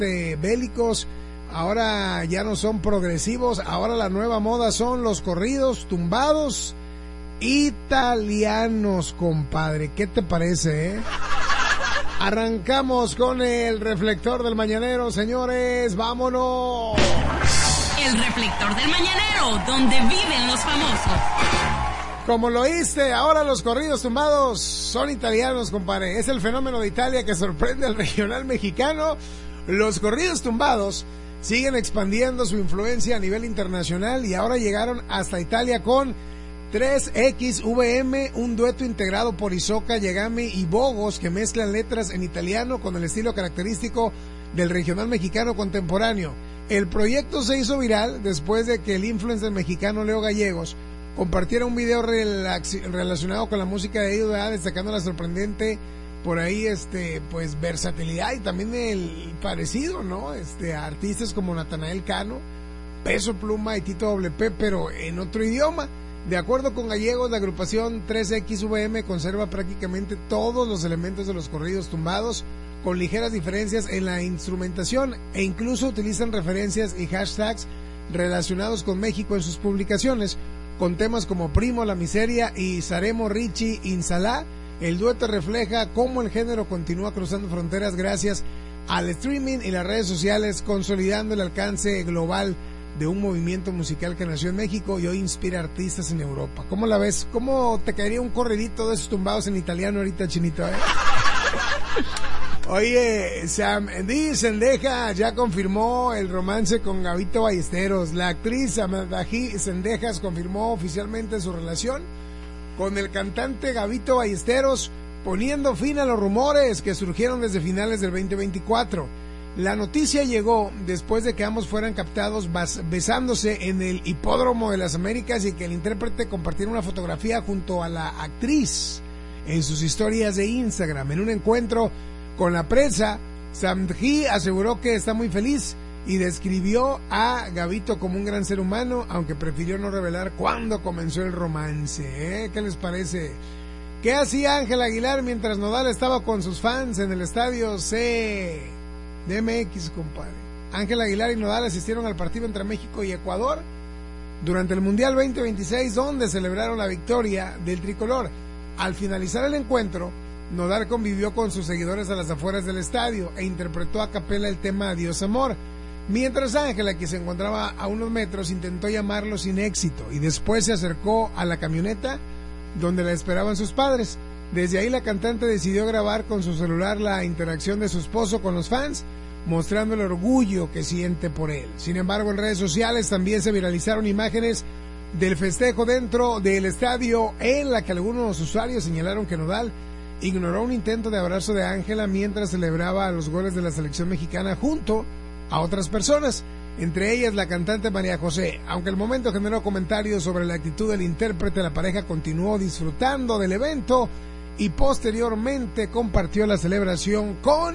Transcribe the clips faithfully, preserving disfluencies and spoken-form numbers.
este, bélicos, ahora ya no son progresivos, ahora la nueva moda son los corridos tumbados italianos, compadre. ¿Qué te parece, eh? Arrancamos con el reflector del mañanero, señores, vámonos. El reflector del mañanero, donde viven los famosos. Como lo oíste, ahora los corridos tumbados son italianos, compadre. Es el fenómeno de Italia que sorprende al regional mexicano. Los corridos tumbados siguen expandiendo su influencia a nivel internacional y ahora llegaron hasta Italia con tres equis ve eme, un dueto integrado por Isoca, Yagami y Bogos que mezclan letras en italiano con el estilo característico del regional mexicano contemporáneo. El proyecto se hizo viral después de que el influencer mexicano Leo Gallegos compartiera un video relax- relacionado con la música de ellos, ¿verdad? Destacando la sorprendente por ahí este pues versatilidad y también el parecido, ¿no? Este a artistas como Natanael Cano, Peso Pluma y Tito Doble P, pero en otro idioma. De acuerdo con Gallegos, la agrupación tres equis ve eme conserva prácticamente todos los elementos de los corridos tumbados, con ligeras diferencias en la instrumentación, e incluso utilizan referencias y hashtags relacionados con México en sus publicaciones, con temas como Primo, La Miseria y Saremo Richie Insalá. El dueto refleja cómo el género continúa cruzando fronteras gracias al streaming y las redes sociales, consolidando el alcance global de un movimiento musical que nació en México y hoy inspira artistas en Europa. ¿Cómo la ves? ¿Cómo te caería un corridito de esos tumbados en italiano ahorita, chinito, eh? Oye, Sam D. Zendeja ya confirmó el romance con Gabito Ballesteros. La actriz Samadaji Zendejas confirmó oficialmente su relación con el cantante Gabito Ballesteros, poniendo fin a los rumores que surgieron desde finales del veinte veinticuatro. La noticia llegó después de que ambos fueran captados besándose en el Hipódromo de las Américas y que el intérprete compartiera una fotografía junto a la actriz en sus historias de Instagram. En un encuentro con la prensa, Samdji aseguró que está muy feliz y describió a Gabito como un gran ser humano, aunque prefirió no revelar cuándo comenzó el romance. ¿Eh? ¿Qué les parece? ¿Qué hacía Ángel Aguilar mientras Nodal estaba con sus fans en el estadio C D M X, compadre? Ángel Aguilar y Nodal asistieron al partido entre México y Ecuador durante el Mundial veinte veintiséis, donde celebraron la victoria del tricolor. Al finalizar el encuentro, Nodal convivió con sus seguidores a las afueras del estadio e interpretó a capela el tema Adiós Amor, mientras Ángela, que se encontraba a unos metros, intentó llamarlo sin éxito y después se acercó a la camioneta donde la esperaban sus padres. Desde ahí la cantante decidió grabar con su celular la interacción de su esposo con los fans, mostrando el orgullo que siente por él. Sin embargo, en redes sociales también se viralizaron imágenes del festejo dentro del estadio, en la que algunos usuarios señalaron que Nodal ignoró un intento de abrazo de Ángela mientras celebraba los goles de la selección mexicana junto a otras personas, entre ellas la cantante María José. Aunque el momento generó comentarios sobre la actitud del intérprete, la pareja continuó disfrutando del evento y posteriormente compartió la celebración con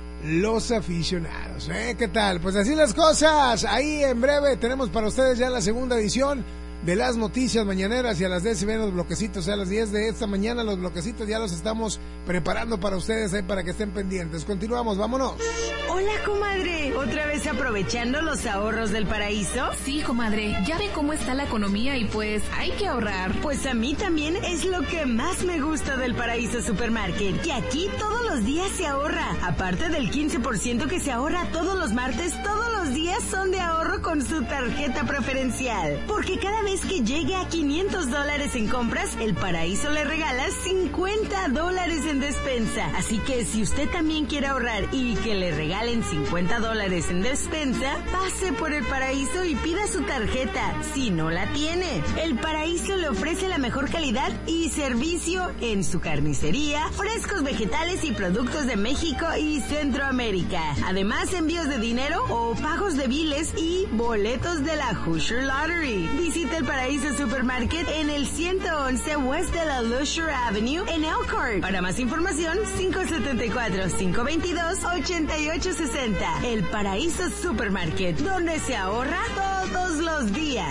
los aficionados. ¿Eh? ¿Qué tal? Pues así las cosas. Ahí en breve tenemos para ustedes ya la segunda edición de las noticias mañaneras, y a las diez se ven los bloquecitos, a las diez de esta mañana los bloquecitos ya los estamos preparando para ustedes, ahí para que estén pendientes. Continuamos, vámonos. Hola, comadre, ¿otra vez aprovechando los ahorros del paraíso? Sí, comadre, ya ve cómo está la economía y pues hay que ahorrar. Pues a mí también es lo que más me gusta del Paraíso Supermarket, que aquí todos los días se ahorra. Aparte del quince por ciento que se ahorra todos los martes, todos los días son de ahorro con su tarjeta preferencial. Porque cada vez que llegue a quinientos dólares en compras, el Paraíso le regala cincuenta dólares en despensa. Así que si usted también quiere ahorrar y que le regalen cincuenta dólares en despensa, pase por el Paraíso y pida su tarjeta, si no la tiene. El Paraíso le ofrece la mejor calidad y servicio en su carnicería, frescos vegetales y productos de México y Centroamérica. Además, envíos de dinero o pagos de biles y boletos de la Hoosier Lottery. Visita el Paraíso Supermarket en el ciento once West de la Lusher Avenue en Elkhart. Para más información, cinco siete cuatro, cinco dos dos, ocho ocho seis cero. El Paraíso Supermarket, donde se ahorra todos los días.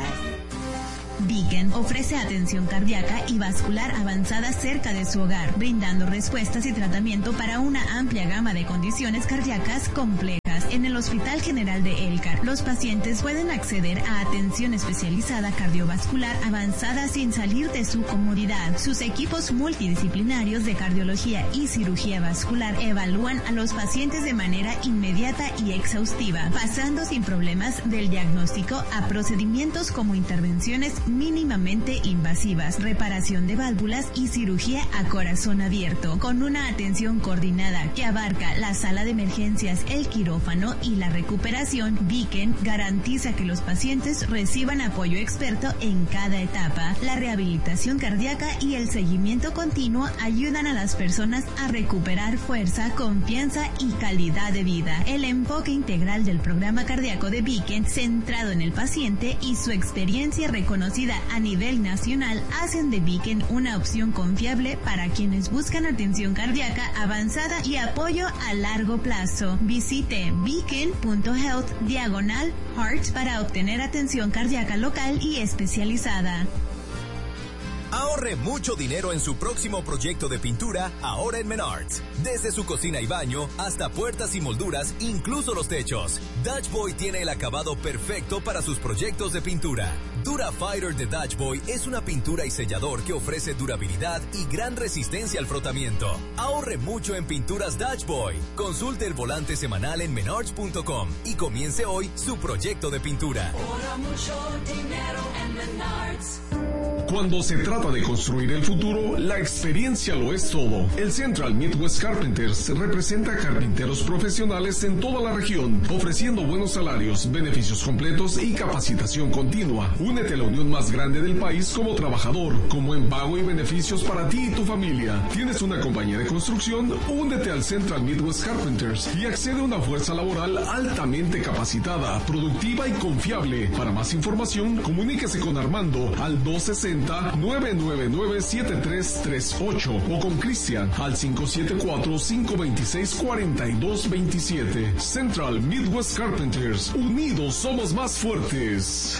Beacon ofrece atención cardíaca y vascular avanzada cerca de su hogar, brindando respuestas y tratamiento para una amplia gama de condiciones cardíacas complejas. En el Hospital General de Elcar, los pacientes pueden acceder a atención especializada cardiovascular avanzada sin salir de su comodidad. Sus equipos multidisciplinarios de cardiología y cirugía vascular evalúan a los pacientes de manera inmediata y exhaustiva, pasando sin problemas del diagnóstico a procedimientos como intervenciones mínimamente invasivas, reparación de válvulas y cirugía a corazón abierto, con una atención coordinada que abarca la sala de emergencias, el quirófano y la recuperación. Beacon garantiza que los pacientes reciban apoyo experto en cada etapa. La rehabilitación cardíaca y el seguimiento continuo ayudan a las personas a recuperar fuerza, confianza y calidad de vida. El enfoque integral del programa cardíaco de Beacon, centrado en el paciente y su experiencia reconocida a nivel nacional, hacen de Beacon una opción confiable para quienes buscan atención cardíaca avanzada y apoyo a largo plazo. Visite beacon.health diagonal heart para obtener atención cardíaca local y especializada. Ahorre mucho dinero en su próximo proyecto de pintura ahora en Menards. Desde su cocina y baño hasta puertas y molduras, incluso los techos. Dutch Boy tiene el acabado perfecto para sus proyectos de pintura. Durafighter de Dutch Boy es una pintura y sellador que ofrece durabilidad y gran resistencia al frotamiento. Ahorre mucho en pinturas Dutch Boy. Consulte el volante semanal en menards punto com y comience hoy su proyecto de pintura. Ahorra mucho dinero en Menards. Cuando se trata de construir el futuro, la experiencia lo es todo. El Central Midwest Carpenters representa a carpinteros profesionales en toda la región, ofreciendo buenos salarios, beneficios completos y capacitación continua. Únete a la unión más grande del país como trabajador, con buen pago y beneficios para ti y tu familia. ¿Tienes una compañía de construcción? Únete al Central Midwest Carpenters y accede a una fuerza laboral altamente capacitada, productiva y confiable. Para más información, comuníquese con Armando al dos sesenta, nueve nueve nueve, siete tres tres ocho o con Cristian al cinco siete cuatro, cinco dos seis, cuatro dos dos siete. Central Midwest Carpenters. Unidos somos más fuertes.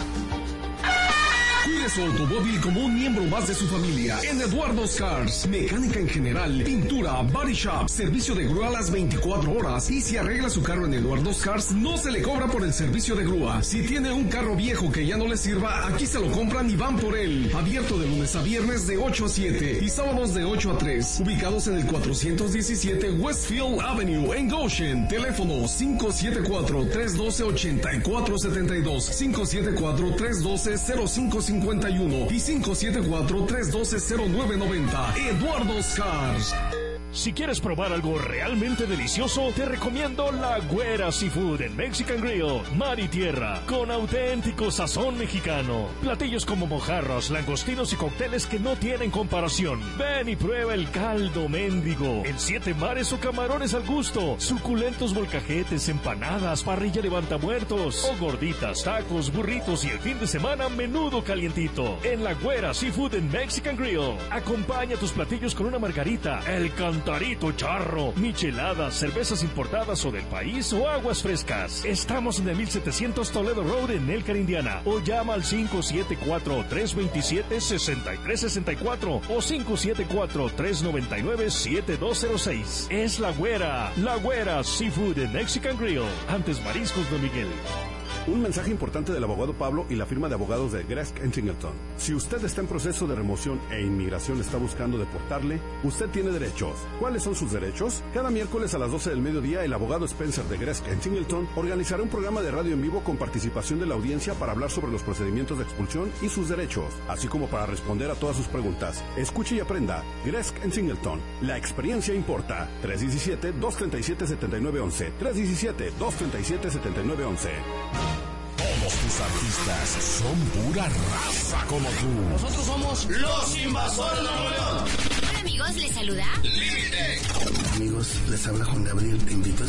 Cuide su automóvil como un miembro más de su familia en Eduardo's Cars. Mecánica en general, pintura, body shop, servicio de grúa a las veinticuatro horas. Y si arregla su carro en Eduardo's Cars, no se le cobra por el servicio de grúa. Si tiene un carro viejo que ya no le sirva, aquí se lo compran y van por él. Abierto de lunes a viernes de ocho a siete y sábados de ocho a tres. Ubicados en el cuatrocientos diecisiete Westfield Avenue en Goshen. Teléfono cinco siete cuatro, tres uno dos, ocho cuatro siete dos, cinco siete cuatro, tres uno dos, cero cinco cinco uno y cinco siete cuatro, tres uno dos, cero nueve nueve cero. Eduardo's Cars. Si quieres probar algo realmente delicioso, te recomiendo La Güera Seafood en Mexican Grill. Mar y tierra, con auténtico sazón mexicano. Platillos como mojarras, langostinos y cócteles que no tienen comparación. Ven y prueba el caldo mendigo. En siete mares o camarones al gusto. Suculentos molcajetes, empanadas, parrilla levantamuertos. O gorditas, tacos, burritos y el fin de semana menudo calientito. En La Güera Seafood en Mexican Grill. Acompaña tus platillos con una margarita, el cantarito charro, micheladas, cervezas importadas o del país o aguas frescas. Estamos en el mil setecientos Toledo Road en Elkhart, Indiana. O llama al cinco siete cuatro, tres dos siete, seis tres seis cuatro o cinco siete cuatro, tres nueve nueve, siete dos cero seis. Es La Güera, La Güera Seafood en Mexican Grill. Antes Mariscos Don Miguel. Un mensaje importante del abogado Pablo y la firma de abogados de Gresk and Singleton. Si usted está en proceso de remoción e inmigración está buscando deportarle, usted tiene derechos. ¿Cuáles son sus derechos? Cada miércoles a las doce del mediodía, el abogado Spencer de Gresk and Singleton organizará un programa de radio en vivo con participación de la audiencia para hablar sobre los procedimientos de expulsión y sus derechos, así como para responder a todas sus preguntas. Escuche y aprenda. Gresk and Singleton. La experiencia importa. tres uno siete, dos tres siete, siete nueve uno uno. tres uno siete, dos tres siete, siete nueve uno uno. Todos tus artistas son pura raza como tú. Nosotros somos los Invasores de Nuevo León. Hola amigos, les saluda Límite. Amigos, les habla Juan Gabriel, te invito a